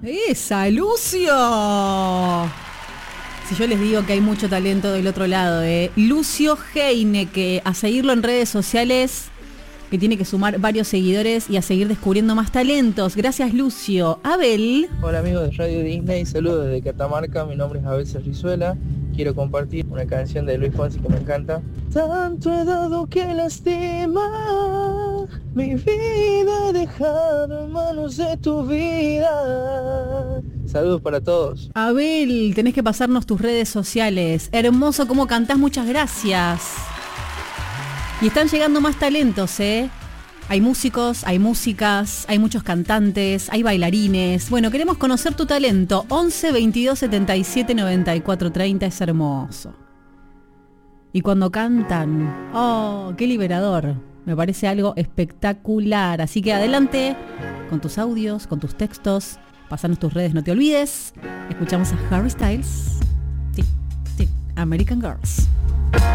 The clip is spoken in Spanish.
¡Esa, Lucio! Si yo les digo que hay mucho talento del otro lado, Lucio Heine, que a seguirlo en redes sociales, que tiene que sumar varios seguidores y a seguir descubriendo más talentos. Gracias, Lucio. Abel. Hola amigos de Radio Disney, saludos desde Catamarca, mi nombre es Abel Cerrizuela. Quiero compartir una canción de Luis Fonsi que me encanta. Tanto he dado que lastima, mi vida he dejado en manos de tu vida. Saludos para todos. Abel, tenés que pasarnos tus redes sociales. Hermoso cómo cantás, muchas gracias. Y están llegando más talentos, Hay músicos, hay músicas, hay muchos cantantes, hay bailarines. Bueno, queremos conocer tu talento. 11 22 77 94 30, es hermoso. Y cuando cantan, ¡oh, qué liberador! Me parece algo espectacular. Así que adelante con tus audios, con tus textos. Pásanos tus redes, no te olvides. Escuchamos a Harry Styles. Tic, tic, American Girls.